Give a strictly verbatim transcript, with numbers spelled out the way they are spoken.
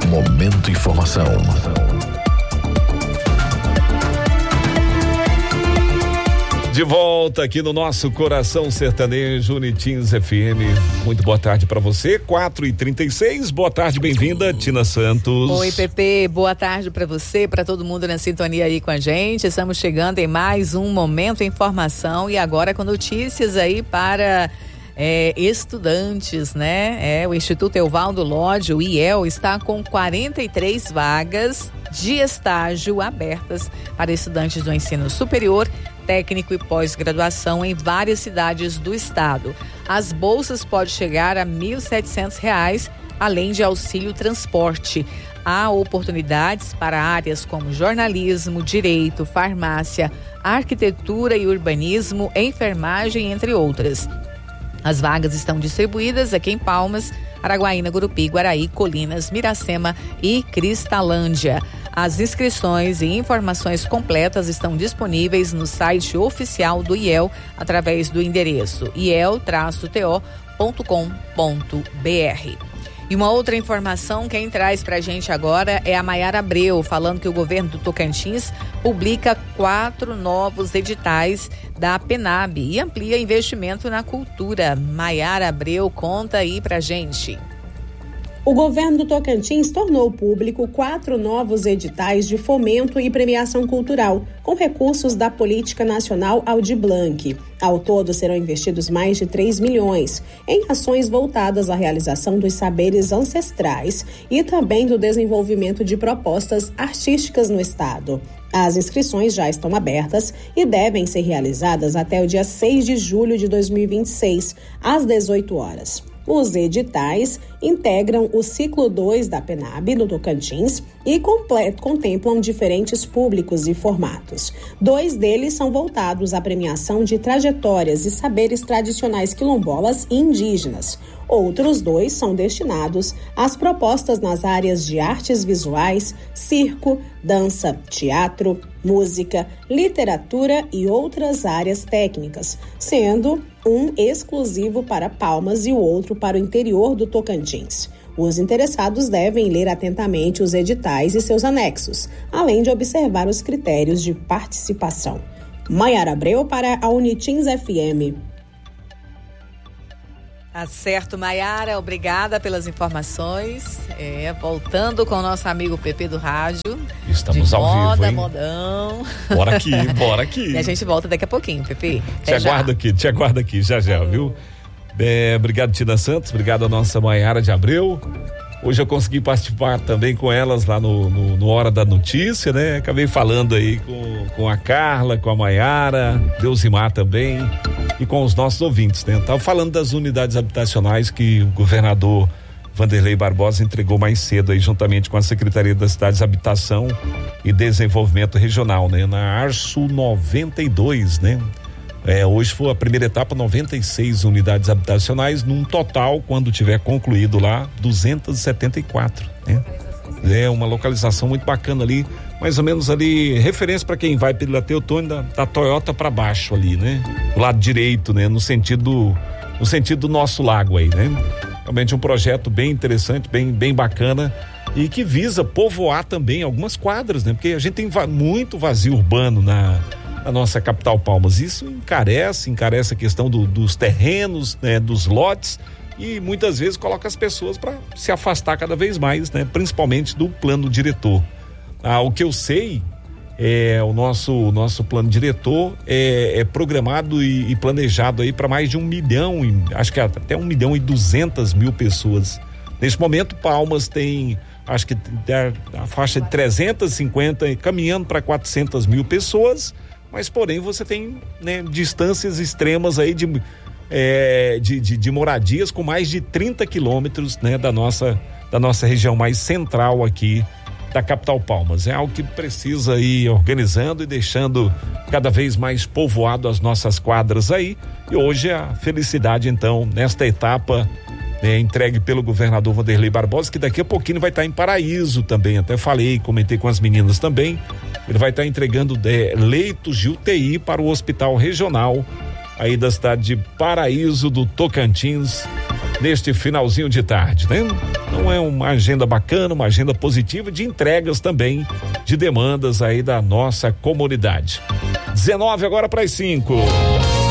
Momento Informação. De volta aqui no nosso Coração Sertanejo, Unitins F M. Muito boa tarde para você, quatro e trinta e seis. Boa tarde, bem-vinda, Tina Santos. Oi, Pepe, boa tarde para você, para todo mundo na sintonia aí com a gente. Estamos chegando em mais um Momento Informação e agora com notícias aí para é, estudantes, né? É, o Instituto Evaldo Lodge, o I E L, está com quarenta e três vagas de estágio abertas para estudantes do ensino superior, técnico e pós-graduação em várias cidades do estado. As bolsas podem chegar a mil e setecentos reais, além de auxílio transporte. Há oportunidades para áreas como jornalismo, direito, farmácia, arquitetura e urbanismo, enfermagem, entre outras. As vagas estão distribuídas aqui em Palmas, Araguaína, Gurupi, Guaraí, Colinas, Miracema e Cristalândia. As inscrições e informações completas estão disponíveis no site oficial do I E L através do endereço i e l traço t o ponto com ponto b r. E uma outra informação, quem traz pra gente agora é a Maiara Abreu, falando que o governo do Tocantins publica quatro novos editais da PENAB e amplia investimento na cultura. Maiara Abreu, conta aí pra gente. O governo do Tocantins tornou público quatro novos editais de fomento e premiação cultural, com recursos da Política Nacional Aldir Blanc. Ao todo, serão investidos mais de três milhões em ações voltadas à realização dos saberes ancestrais e também do desenvolvimento de propostas artísticas no estado. As inscrições já estão abertas e devem ser realizadas até o dia seis de julho de dois mil e vinte e seis, às dezoito horas. Os editais integram o ciclo dois da PENAB no Tocantins e complet- contemplam diferentes públicos e formatos. Dois deles são voltados à premiação de trajetórias e saberes tradicionais quilombolas e indígenas. Outros dois são destinados às propostas nas áreas de artes visuais, circo, dança, teatro, música, literatura e outras áreas técnicas, sendo um exclusivo para Palmas e o outro para o interior do Tocantins. Os interessados devem ler atentamente os editais e seus anexos, além de observar os critérios de participação. Maiara Abreu para a Unitins F M. Tá certo, Maiara, obrigada pelas informações. É, voltando com o nosso amigo Pepe do Rádio. Estamos de ao moda, vivo, hein? Modão. Bora aqui, bora aqui. E a gente volta daqui a pouquinho, Pepe. Te aguardo aqui, te aguardo aqui, já já, viu? É, obrigado, Tina Santos, obrigado a nossa Maiara de Abreu. Hoje eu consegui participar também com elas lá no, no, no Hora da Notícia, né? Acabei falando aí com, com a Carla, com a Maiara, Deusimar também e com os nossos ouvintes, né? Tava falando das unidades habitacionais que o governador Vanderlei Barbosa entregou mais cedo aí juntamente com a Secretaria das Cidades, Habitação e Desenvolvimento Regional, né? Na Arço noventa e dois, né? É, hoje foi a primeira etapa, noventa e seis unidades habitacionais, num total, quando tiver concluído lá, duzentos e setenta e quatro, né? É uma localização muito bacana ali, mais ou menos ali, referência para quem vai pela Teotônio da, da Toyota para baixo ali, né? Do lado direito, né? No sentido, no sentido do nosso lago aí, né? Realmente um projeto bem interessante, bem, bem bacana e que visa povoar também algumas quadras, né? Porque a gente tem va- muito vazio urbano na a nossa capital Palmas. Isso encarece, encarece a questão do, dos terrenos, né, dos lotes e muitas vezes coloca as pessoas para se afastar cada vez mais, né, principalmente do plano diretor. Ah, o que eu sei é o nosso, nosso plano diretor é, é programado e, e planejado aí para mais de um milhão, e, acho que até um milhão e duzentas mil pessoas. Neste momento, Palmas tem, acho que a faixa de trezentas e cinquenta, caminhando para quatrocentas mil pessoas. Mas, porém, você tem, né, distâncias extremas aí de, é, de, de, de moradias com mais de trinta quilômetros, né, da nossa, da nossa região mais central aqui da capital Palmas. É algo que precisa ir organizando e deixando cada vez mais povoado as nossas quadras aí. E hoje a felicidade, então, nesta etapa, né, entregue pelo governador Vanderlei Barbosa, que daqui a pouquinho vai estar em Paraíso também. Até falei, comentei com as meninas também. Ele vai estar entregando é, leitos de U T I para o Hospital Regional aí da cidade de Paraíso do Tocantins. neste finalzinho de tarde, né? Então é uma agenda bacana, uma agenda positiva de entregas também de demandas aí da nossa comunidade. dezenove agora para as cinco.